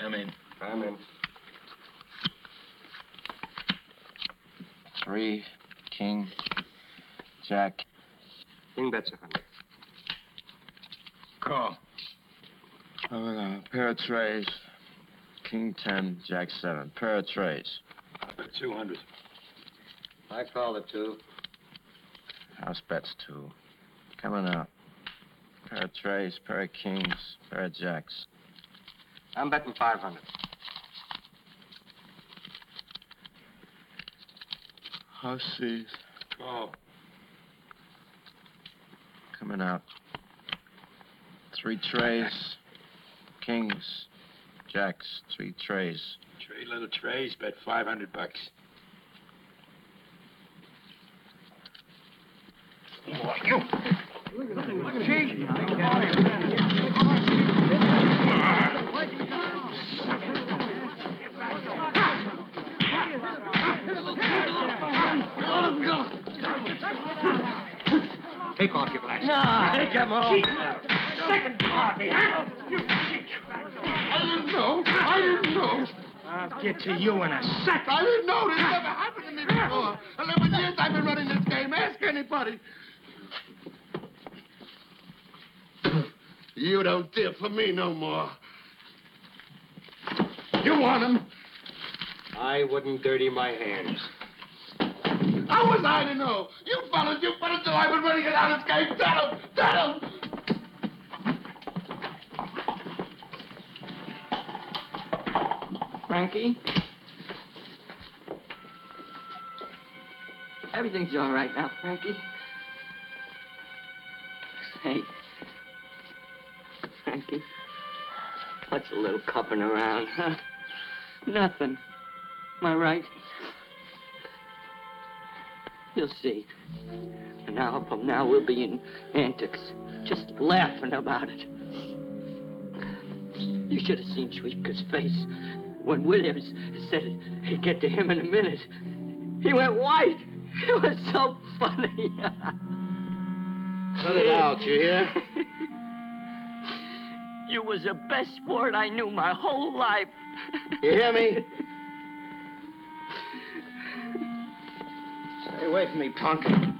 I'm in. I'm in. 3, king, jack. King bets 100. Call. Pair of trays. King 10, jack 7. Pair of trays. 200. I call the 2. House bets 2. Coming up. Pair of trays, pair of kings, pair of jacks. I'm betting 500. House sees. Call. Coming up. 3 trays, kings, jacks, 3 trays. Trade little trays, bet $500. Take off your glasses. No. Take them off. Second party, huh? You I didn't know. I'll get to you in a second. I didn't know. This never happened to me before. 11 years I've been running this game. Ask anybody. You don't dare for me no more. You want him? I wouldn't dirty my hands. How was I to know? You fellas know I was running it out of this game. Tell him. Frankie? Everything's all right now, Frankie. Hey. Frankie. What's a little cupping around, huh? Nothing. Am I right? You'll see. An hour from now, we'll be in antics, just laughing about it. You should have seen Schweika's face when Williams said he'd get to him in a minute. He went white. It was so funny. Cut it out, you hear? You was the best sport I knew my whole life. You hear me? Stay away from me, punk.